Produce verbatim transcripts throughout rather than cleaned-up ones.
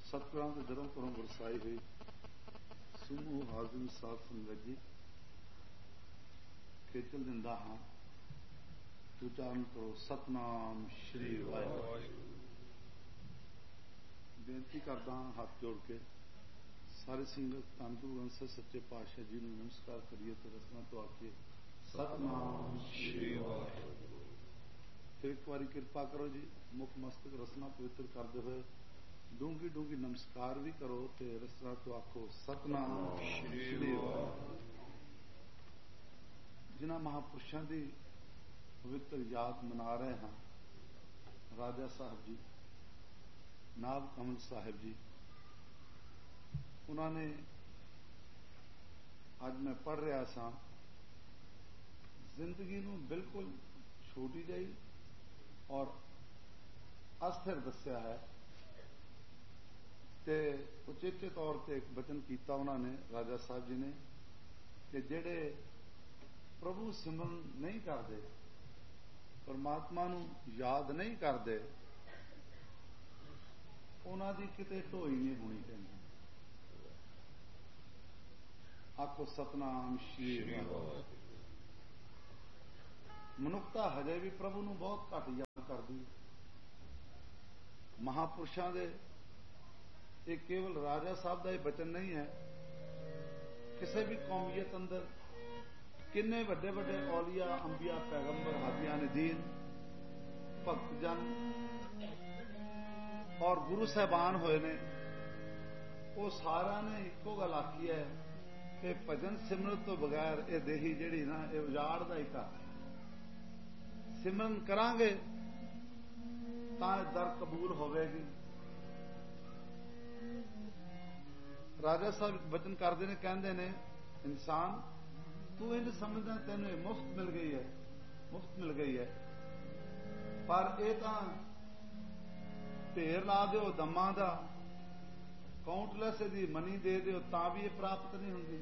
सतगुरां के दरों घरों बरसाई हुई समूह हाजिर साध संगत जी खेचल दिंदा हाँ उच्चारण करो सतनाम श्री वाहिगुरू। बेनती करदा हाँ हाथ जोड़ के सारी संगत धन गुरु ग्रंथ साहिब सच्चे पातशाह जी नूं नमस्कार करिए तो रसना तो आके सतनाम श्री वाहिगुरू। फिर एक बारी कृपा करो जी मुख मस्तक रसना पवित्र करते हुए डूंगी डूंगी नमस्कार भी करो तो रसना तो आखो सतनाम श्री वाहिगुरू। जिन्हां महापुरुषों की पवित्र याद मना रहे हैं राजा साहब जी नाभ कमल साहब जी उन्होंने अज मैं पढ़ रहा सा जिंदगी नूं बिल्कुल छोटी जी और अस्थिर दस्या है ते उचेचे तौर पर एक वचन किया उन्होंने राजा साहब जी ने कि जेड़े प्रभु सिमरन नहीं करते परमात्मा नूं याद नहीं करते उन्हां दी किते ढोई नहीं होनी चाहिए। आखो सतनाम श्री वाहिगुरू। मनुखता हजे भी प्रभु नूं बहुत घट याद करदी। महापुरुषों के ये केवल राजा साहब का ही वचन नहीं है किसी भी कौमीयत अंदर किन्ने वड्डे वड्डे औलिया अंबिया पैगंबर हाजिया नदीन भक्तजन और गुरु साहबान होए ने वो सारा ने एको गल आखी है कि भजन सिमरन तो बगैर ये देही जिहड़ी ना ये उजाड़ दा ही घर है। सिमरन करांगे तां दर कबूल होवेगी। राजा साहब वचन करते ने कहते ने इंसान तू इंज समझदा तेन मुफ्त मिल गई है मुफ्त मिल गई है पर यह तां ढेर ला दो दमा दा काउंटलैस दी मनी दे दो तां भी ये प्राप्त नहीं होंगी।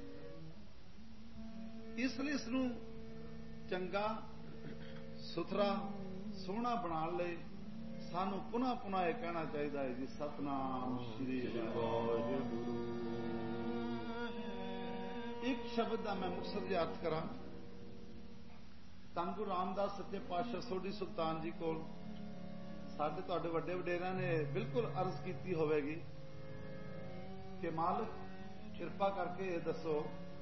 इसलिए इसनूं चंगा सुथरा सोहना बनाने लई सानू पुनः पुनः यह कहना चाहिए है जी सतनाम श्री वाहिगुरू। एक शब्द का मैं मुक्तसर अर्थ करा धन गुरु रामदास सच्चे पातशाह सोढ़ी सुल्तान जी को साडे तुहाडे वड्डे वडेरियां ने बिल्कुल अर्ज की होवेगी कि मालिक कृपा करके ये दसो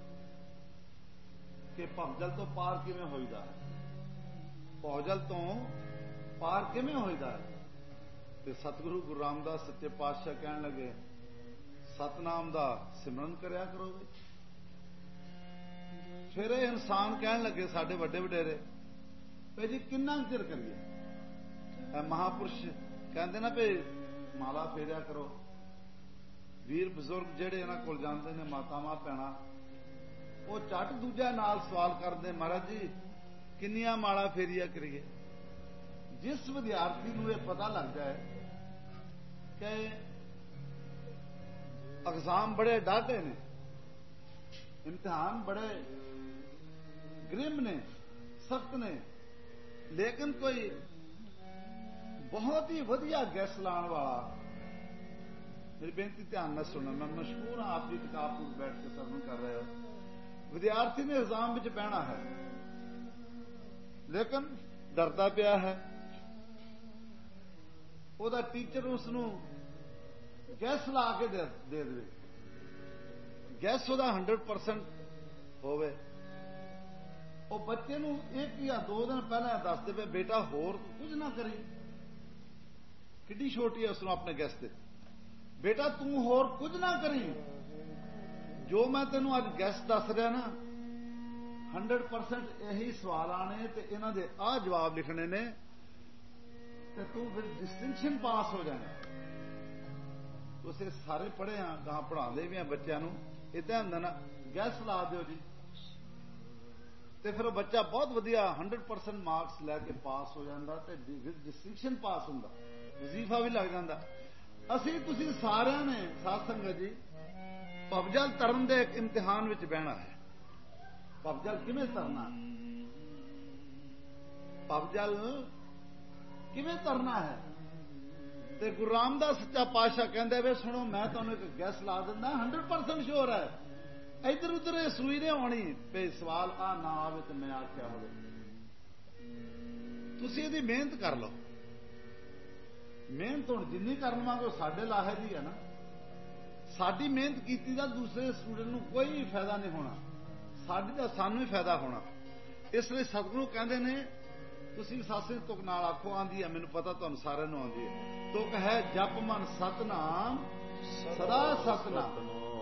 कि भवजल तो पार किवें होईदा है भवजल तो पार किवें होईदा है। ते सतगुरु गुरु रामदास सच्चे पातशाह कहन लगे सतनाम दा सिमरन करया करो। फिर इंसान कहन लगे साडे वड्डे वडेरे भाई जी किन्ना चिर करिए। महापुरुष कहते ना भाई माला फेरिया करो। वीर बजुर्ग जेड़े इन्हां कोल जांदे ने मातावां भैणां वो झट दूजा नाल सवाल करते महाराज जी किन्नियां माला फेरिया करिए। जिस विद्यार्थी नूं यह पता लग जाए कि एग्जाम बड़े डाढे ने इम्तिहान बड़े ग्रिम ने सख्त ने लेकिन कोई बहुत ही वधिया गैस लाने वाला मेरी बेनती ध्यान न सुनना मैं मशहूर हाँ आप जी किताब पर बैठ के सरवण कर रहे हो। विद्यार्थी ने एग्जाम में बहना है लेकिन डरता पिया है ਉਹਦਾ टीचर उसनूं गैस ला के दे दे दे गैस ਉਹਦਾ हंड्रेड परसेंट होवे ਉਹ ਬੱਚੇ ਨੂੰ एक या दो दिन पहले दस दे बेटा होर कुछ ना करी किड्डी छोटी है उसनूं अपने गैस से बेटा तू होर कुछ ना करी जो मैं तेनों अज गैस दस रहा ना हंड्रेड परसेंट यही सवाल आने ते इन्हां दे आ जवाब लिखने ने ते तू फिर डिस्टिंक्शन पास हो जाना। तुसीं सारे पढ़े हाँ गां पढ़ाते भी हैं बच्चों को इदा होंदा ना गैस ला दो जी ते फिर बच्चा बहुत वधिया हंड्रेड परसेंट मार्क्स लैके पास हो जाता ते डिस्टिंक्शन पास होंदा वजीफा भी लग जाता। असीं तुसीं सारिਆਂ ने साध संगत जी भवजल तरन दे एक इम्तिहान विच बहना है। भवजल किवें तरना भवजल किवें तरना है ਤੇ ਗੁਰੂ ਰਾਮਦਾਸ ਸੱਚਾ ਪਾਤਸ਼ਾਹ ਕਹਿੰਦੇ ਵੇ ਸੁਣੋ, ਮੈਂ ਤੁਹਾਨੂੰ ਇੱਕ ਗੈਸ ਲਾ ਦਿੰਦਾ, ਹੰਡਰਡ ਪਰਸੈਂਟ ਸ਼ੋਰ ਹੈ। ਇੱਧਰ ਉੱਧਰ ਇਹ ਸੂਈ ਨੇ ਆਉਣੀ ਤੇ ਸਵਾਲ ਆ ਨਾ ਆਵੇ ਤੇ ਮੈਂ ਆਖਿਆ ਹੋਵੇ। ਤੁਸੀਂ ਇਹਦੀ ਮਿਹਨਤ ਕਰ ਲਓ। ਮਿਹਨਤ ਹੁਣ ਜਿੰਨੀ ਕਰ ਲਵਾਂਗੇ ਉਹ ਸਾਡੇ ਲਾਹੇ ਦੀ ਹੈ ਨਾ। ਸਾਡੀ ਮਿਹਨਤ ਕੀਤੀ ਦਾ ਦੂਸਰੇ ਸਟੂਡੈਂਟ ਨੂੰ ਕੋਈ ਫਾਇਦਾ ਨਹੀਂ ਹੋਣਾ, ਸਾਡੀ ਦਾ ਸਾਨੂੰ ਹੀ ਫਾਇਦਾ ਹੋਣਾ। ਇਸ ਲਈ ਸਤਿਗੁਰੂ ਕਹਿੰਦੇ ਨੇ, ਤੁਸੀਂ ਸਾਸੇ ਤੁਕ ਨਾਲ ਆਖੋ, ਆਂਦੀ ਹੈ ਮੈਨੂੰ ਪਤਾ, ਤੁਹਾਨੂੰ ਸਾਰਿਆਂ ਨੂੰ ਆਉਂਦੀ ਹੈ। ਤੁਕ ਹੈ ਜਪ ਮਨ ਸਤਨਾਮ ਸਦਾ ਸਤਨਾਮ।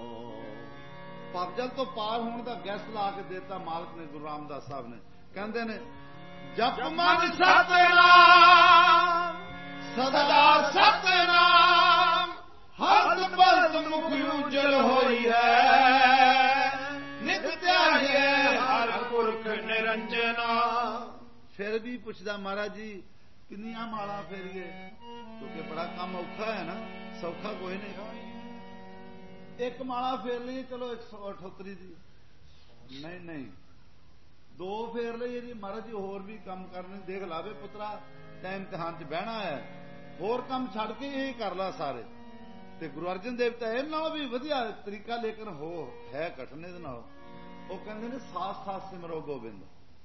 ਪਰਜਲ ਤੋਂ ਪਾਰ ਹੋਣ ਦਾ ਗੈਸ ਲਾ ਕੇ ਦਿੱਤਾ ਮਾਲਕ ਨੇ, ਗੁਰੂ ਰਾਮਦਾਸ ਸਾਹਿਬ ਨੇ। ਕਹਿੰਦੇ ਨੇ ਜਪ ਮਨ ਸਤਨਾਮ ਸਦਾ ਸਤਨਾਮ, ਹਰ ਪਲ ਮੁਖ ਉਜਲ ਹੋਈ ਹੈ, ਨਿਤ ਧਿਆਏ ਹਰ ਪੁਰਖ ਨਿਰੰਜਨਾ। ਫਿਰ ਵੀ ਪੁੱਛਦਾ ਮਹਾਰਾਜ ਜੀ ਕਿੰਨੀਆਂ ਮਾਲਾਂ ਫੇਰੀਏ, ਕਿਉਂਕਿ ਬੜਾ ਕੰਮ ਔਖਾ ਹੈ ਨਾ, ਸੌਖਾ ਕੋਈ ਨਹੀਂ। ਇੱਕ ਮਾਲਾ ਫੇਰ ਲਈ ਚਲੋ ਇੱਕ ਸੌ ਅਠੋਤਰੀ ਦੀ, ਨਹੀਂ ਨਹੀਂ ਦੋ ਫੇਰ ਲਈ ਜੀ ਮਹਾਰਾਜ ਜੀ, ਹੋਰ ਵੀ ਕੰਮ ਕਰਨੇ, ਦੇਖ ਲਾਵੇ ਪੁੱਤਰਾ ਟਾਈਮ ਇਮਤਿਹਾਨ 'ਚ ਬਹਿਣਾ ਹੈ, ਹੋਰ ਕੰਮ ਛੱਡ ਕੇ ਇਹ ਕਰ ਲਾ ਸਾਰੇ। ਤੇ ਗੁਰੂ ਅਰਜਨ ਦੇਵ ਤਾਂ ਇਹ ਨਾਲੋਂ ਵੀ ਵਧੀਆ ਤਰੀਕਾ ਲੇਕਿਨ ਹੋ ਹੈ ਕਠਿਨ ਇਹਦੇ ਨਾਲ। ਉਹ ਕਹਿੰਦੇ ਨੇ ਸਾਸ ਸਾਸ ਸਿਮਰੋ ਗੋਬਿੰਦ।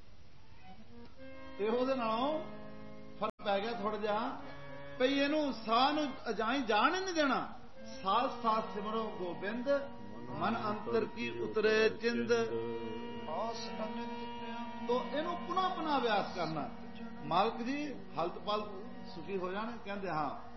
ਤੇ ਉਹਦੇ ਨਾਲੋਂ ਫਰਕ ਪੈ ਗਿਆ ਥੋੜਾ ਜਿਹਾ, ਪਈ ਇਹਨੂੰ ਸਾਹ ਨੂੰ ਅਜਾਈ ਜਾਣ ਹੀ ਨਹੀਂ ਦੇਣਾ। ਸਾਸ ਸਾਸ ਸਿਮਰੋ ਗੋਬਿੰਦ, ਮਨ ਅੰਤਰ ਕੀ ਉਤਰੇ ਚਿੰਦ। ਤੋ ਇਹਨੂੰ ਪੁਨਾ ਪੁਨਾ ਅਭਿਆਸ ਕਰਨਾ। ਮਾਲਕ ਜੀ ਹਲਤ ਪਲ ਸੁਖੀ ਹੋ ਜਾਣੇ। ਕਹਿੰਦੇ ਹਾਂ